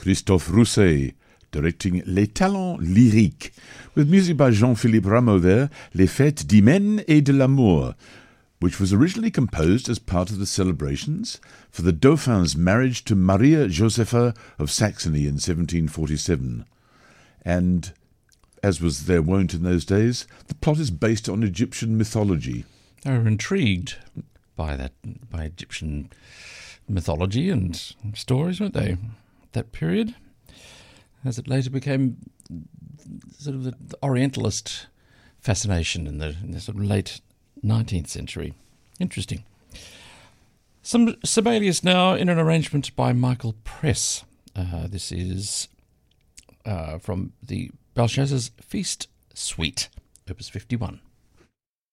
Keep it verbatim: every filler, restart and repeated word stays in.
Christophe Rousset, directing Les Talents Lyriques, with music by Jean-Philippe Rameau there, Les Fêtes d'Hymen et de l'Amour, which was originally composed as part of the celebrations for the Dauphin's marriage to Maria Josepha of Saxony in seventeen forty-seven. And, as was their wont in those days, the plot is based on Egyptian mythology. They were intrigued by that, by Egyptian mythology and stories, weren't they? That period, as it later became sort of the, the Orientalist fascination in the, in the sort of late nineteenth century. Interesting. Some Sibelius now in an arrangement by Michael Press. Uh, this is uh, from the Belshazzar's Feast Suite, Opus fifty-one.